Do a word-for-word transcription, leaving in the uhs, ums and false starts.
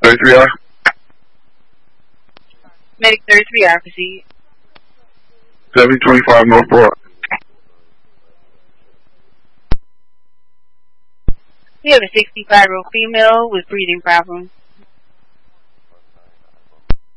thirty-three R. Medic thirty-three R, proceed. seven twenty-five North Broad. We have a sixty-five-year-old female with breathing problems.